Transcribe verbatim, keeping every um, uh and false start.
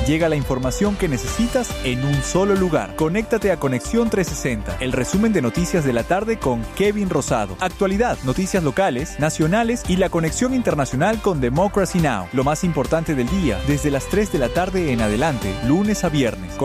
Llega la información que necesitas en un solo lugar. Conéctate a Conexión trescientos sesenta, el resumen de noticias de la tarde con Kevin Rosado. Actualidad, noticias locales, nacionales y la conexión internacional con Democracy Now! Lo más importante del día, desde las tres de la tarde en adelante, lunes a viernes.